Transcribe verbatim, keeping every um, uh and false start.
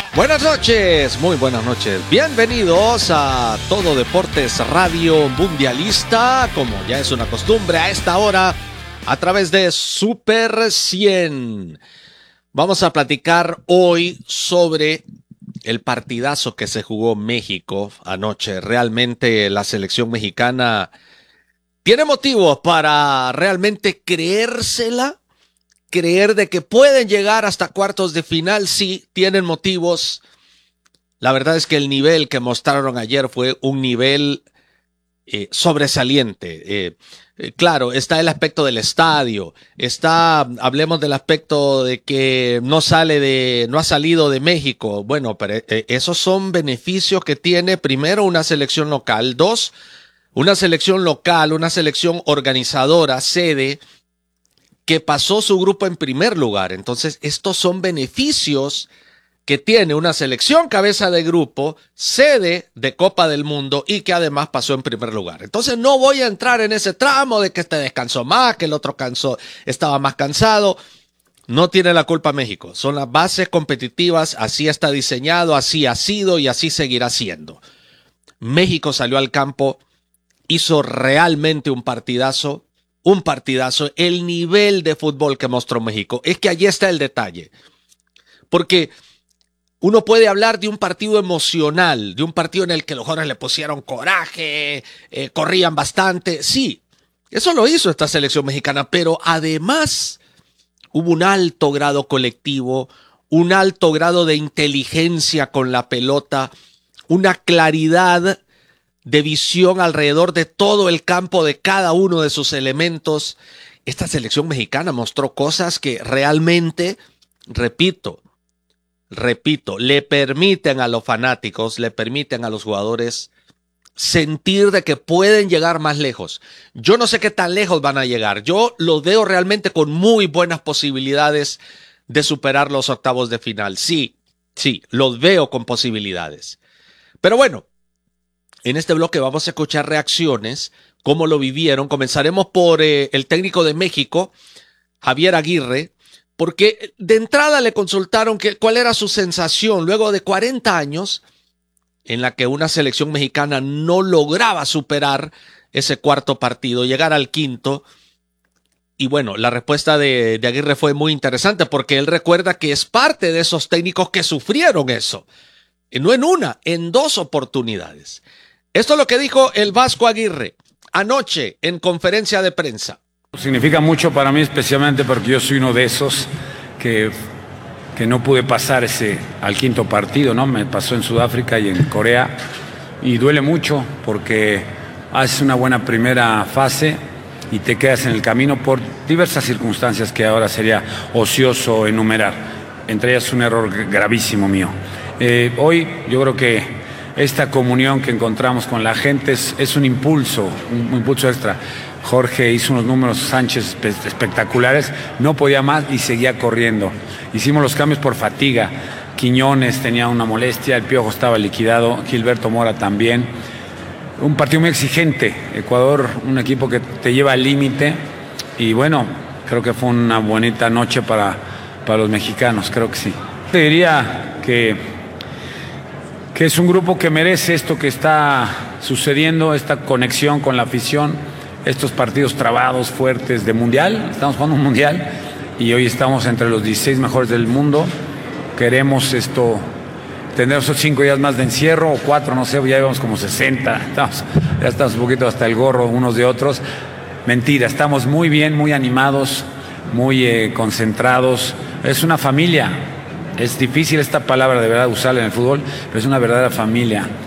Buenas noches, muy buenas noches. Bienvenidos a Todo Deportes Radio Mundialista, como ya es una costumbre a esta hora, a través de Super cien. Vamos a platicar hoy sobre el partidazo que se jugó México anoche. Realmente la selección mexicana tiene motivos para realmente creérsela. Creer de que pueden llegar hasta cuartos de final, sí, tienen motivos. La verdad es que el nivel que mostraron ayer fue un nivel eh, sobresaliente. Eh, eh, claro, está el aspecto del estadio, está, hablemos del aspecto de que no sale de, no ha salido de México. Bueno, pero eh, esos son beneficios que tiene primero una selección local, dos, una selección local, una selección organizadora, sede, que pasó su grupo en primer lugar. Entonces, estos son beneficios que tiene una selección cabeza de grupo, sede de Copa del Mundo y que además pasó en primer lugar. Entonces, no voy a entrar en ese tramo de que este descansó más, que el otro cansó, estaba más cansado. No tiene la culpa México. Son las bases competitivas, así está diseñado, así ha sido y así seguirá siendo. México salió al campo, hizo realmente un partidazo. Un partidazo, el nivel de fútbol que mostró México. Es que allí está el detalle. Porque uno puede hablar de un partido emocional, de un partido en el que los jugadores le pusieron coraje, eh, corrían bastante. Sí, eso lo hizo esta selección mexicana, pero además hubo un alto grado colectivo, un alto grado de inteligencia con la pelota, una claridad de visión alrededor de todo el campo, de cada uno de sus elementos. Esta selección mexicana mostró cosas que realmente, repito, repito, le permiten a los fanáticos, le permiten a los jugadores sentir de que pueden llegar más lejos. Yo no sé qué tan lejos van a llegar. Yo los veo realmente con muy buenas posibilidades de superar los octavos de final. Sí, sí, los veo con posibilidades. Pero bueno, en este bloque vamos a escuchar reacciones, cómo lo vivieron. Comenzaremos por eh, el técnico de México, Javier Aguirre, porque de entrada le consultaron que, cuál era su sensación luego de cuarenta años en la que una selección mexicana no lograba superar ese cuarto partido, llegar al quinto. Y bueno, la respuesta de, de Aguirre fue muy interesante porque él recuerda que es parte de esos técnicos que sufrieron eso. No en una, en dos oportunidades. Esto es lo que dijo el Vasco Aguirre anoche en conferencia de prensa. Significa mucho para mí, especialmente porque yo soy uno de esos que, que no pude pasar ese al quinto partido, ¿no? Me pasó en Sudáfrica y en Corea y duele mucho porque haces una buena primera fase y te quedas en el camino por diversas circunstancias que ahora sería ocioso enumerar. Entre ellas un error gravísimo mío. Eh, hoy yo creo que esta comunión que encontramos con la gente es, es un impulso, un, un impulso extra. Jorge hizo unos números, Sánchez, espectaculares, no podía más y seguía corriendo. Hicimos los cambios por fatiga. Quiñones tenía una molestia, el Piojo estaba liquidado, Gilberto Mora también. Un partido muy exigente. Ecuador, un equipo que te lleva al límite y bueno, creo que fue una bonita noche para, para los mexicanos, creo que sí. Te diría que que es un grupo que merece esto que está sucediendo, esta conexión con la afición, estos partidos trabados, fuertes de mundial. Estamos jugando un mundial y hoy estamos entre los dieciséis mejores del mundo. Queremos esto, tener esos cinco días más de encierro o cuatro, no sé, ya llevamos como sesenta, estamos, ya estamos un poquito hasta el gorro unos de otros. Mentira, estamos muy bien, muy animados, muy eh, concentrados. Es una familia. Es difícil esta palabra de verdad usarla en el fútbol, pero es una verdadera familia.